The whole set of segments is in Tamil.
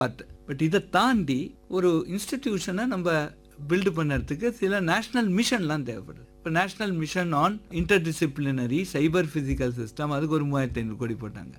பட் இதை தாண்டி ஒரு இன்ஸ்டிடியூஷனை நம்ம பில்டு பண்ணுறதுக்கு சில நேஷ்னல் மிஷன்லாம் தேவைப்படுது. இப்போ national mission on interdisciplinary cyber physical system, அதுக்கு ஒரு 3500 கோடி போட்டாங்க.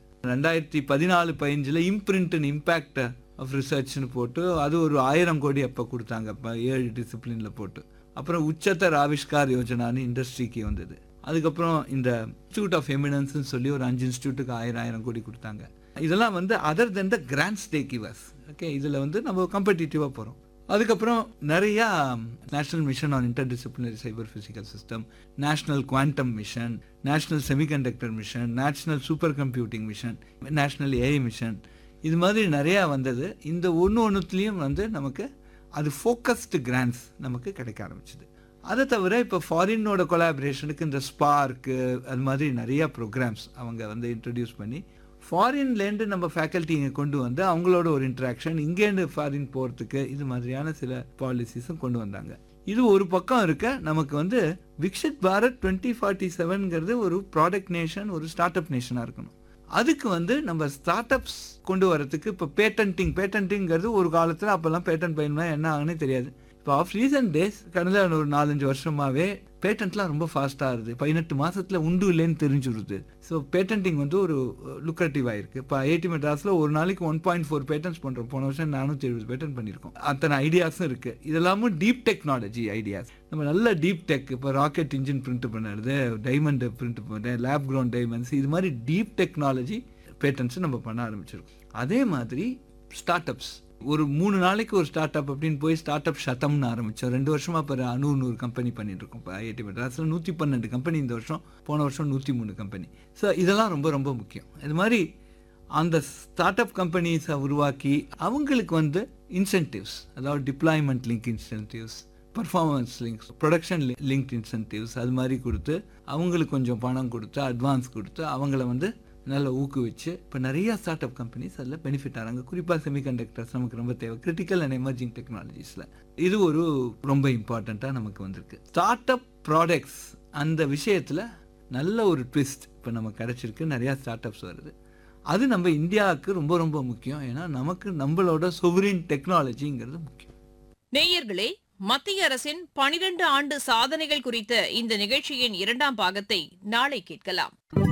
2014-15 இம்ப்ரிண்ட் அண்ட் இம்பேக்ட் ஆஃப் ரிசர்ச்னு போட்டு அது ஒரு 1000 கோடி அப்போ கொடுத்தாங்க. இப்போ 7 டிசிப்ளினில் போட்டு. அப்புறம் உச்சத்தர் ஆவிஷ்கார் யோஜனான்னு இண்டஸ்ட்ரிக்கு வந்தது. அதுக்கப்புறம் இந்த இன்ஸ்டியூட் ஆஃப் எமினன்ஸ்னு சொல்லி ஒரு 5 இன்ஸ்டியூட்டுக்கு 1000 கோடி கொடுத்தாங்க. இதெல்லாம் வந்து அதர் தென் த கிராண்ட்ஸ் டே கிவர்ஸ். ஓகே, இதில் வந்து நம்ம காம்படிட்டிவாக போகிறோம். அதுக்கப்புறம் நிறையா national mission on interdisciplinary cyber physical system, national quantum mission, national semiconductor mission, national super computing mission, national AI mission, இது மாதிரி நிறையா வந்தது. இந்த ஒன்றுத்துலேயும் வந்து நமக்கு அது ஃபோக்கஸ்டு கிராண்ட்ஸ் நமக்கு கிடைக்க ஆரம்பிச்சிது. அதை தவிர இப்போ ஃபாரினோட கொலாபரேஷனுக்கு இந்த ஸ்பார்க்கு அது மாதிரி நிறையா ப்ரோக்ராம்ஸ் அவங்க வந்து இன்ட்ரடியூஸ் பண்ணி ஃபாரின்லேருந்து நம்ம ஃபேக்கல்ட்டி இங்கே கொண்டு வந்து அவங்களோட ஒரு இன்ட்ராக்ஷன், இங்கேருந்து ஃபாரின் போகிறதுக்கு இது மாதிரியான சில பாலிசிஸும் கொண்டு வந்தாங்க. இது ஒரு பக்கம் இருக்க, நமக்கு வந்து விக்ஷித் பாரத் 2047ங்கிறது ஒரு ப்ராடக்ட் நேஷன், ஒரு ஸ்டார்ட் அப் நேஷனாக இருக்கணும். அதுக்கு வந்து நம்ம ஸ்டார்ட் அப்ஸ் கொண்டு வரதுக்கு இப்போ பேட்டன்ட்டிங்கிறது ஒரு காலத்தில் அப்போல்லாம் பேட்டன்ட் பயன்னா என்ன ஆகுன்னு தெரியாது. இப்போ ஆஃப் ரீசன்ட் டேஸ் கடந்த ஒரு 4-5 வருஷமாகவே பேட்டன்ட்லாம் ரொம்ப ஃபாஸ்ட்டாக இருக்குது. 18 மாதத்தில் உண்டு இல்லைன்னு தெரிஞ்சுடுது. ஸோ பேட்டன்ட்டிங் வந்து ஒரு லுக்ரேட்டிவாக இருக்குது. இப்போ ஐஐடி மெட்ராஸில் ஒரு நாளைக்கு 1.4 பேட்டன்ட்ஸ் பண்ணுறோம். போன வருஷம் 470 பேட்டன்ட் பண்ணியிருக்கோம். அத்தனை ஐடியாஸும் இருக்குது. இதெல்லாமும் டீப் டெக்னாலஜி ஐடியாஸ். நம்ம நல்ல டீப் டெக், இப்போ ராக்கெட் இன்ஜின் பிரிண்ட் பண்ணுறது, டைமண்ட் பிரிண்ட் பண்ணுறது, லேப் க்ரௌண்ட் டைமண்ட்ஸ், இது மாதிரி டீப் டெக்னாலஜி பேட்டன்ட்ஸ் நம்ம பண்ண ஆரம்பிச்சிருக்கோம். அதே மாதிரி ஸ்டார்ட் அப்ஸ், ஒரு 3 நாளைக்கு ஒரு ஸ்டார்ட் அப் அப்படின்னு போய் ஸ்டார்ட் அப் சதம்னு ஆரம்பித்தோம். 2 வருஷமாக இப்போ 100 கம்பெனி பண்ணிட்டு இருக்கோம். இப்போ ஐஐடி மெட்ராஸில் 112 கம்பெனி இந்த வருஷம், போன வருஷம் 103 கம்பெனி. ஸோ இதெல்லாம் ரொம்ப ரொம்ப முக்கியம். இது மாதிரி அந்த ஸ்டார்ட் அப் கம்பெனிஸை உருவாக்கி அவங்களுக்கு வந்து இன்சென்டிவ்ஸ், அதாவது deployment link incentives, performance links, production link incentives, அது மாதிரி கொடுத்து அவங்களுக்கு கொஞ்சம் பணம் கொடுத்து அட்வான்ஸ் கொடுத்து அவங்கள வந்து நல்லா ஊக்குவிச்சு இப்போ நிறையா ஸ்டார்ட் அப் கம்பெனிஸ் அதில் பெனிஃபிட் ஆகிறாங்க. குறிப்பாக செமிகண்டக்டர்ஸ் நமக்கு ரொம்ப தேவை, கிரிட்டிக்கல் அண்ட் எமர்ஜிங் டெக்னாலஜிஸில். இது ஒரு ரொம்ப இம்பார்ட்டண்ட்டாக நமக்கு வந்திருக்கு. ஸ்டார்ட் அப் ப்ராடக்ட்ஸ் அந்த விஷயத்தில் நல்ல ஒரு ட்விஸ்ட் இப்போ நமக்கு கிடச்சிருக்கு. நிறையா ஸ்டார்ட் அப்ஸ் வருது. அது நம்ம இந்தியாவுக்கு ரொம்ப ரொம்ப முக்கியம். ஏன்னா நமக்கு நம்மளோட சொவரின் டெக்னாலஜிங்கிறது முக்கியம். நேயர்களே, மத்திய அரசின் 12 ஆண்டு சாதனைகள் குறித்த இந்த நிகழ்ச்சியின் 2ஆம் பாகத்தை நாளை கேட்கலாம்.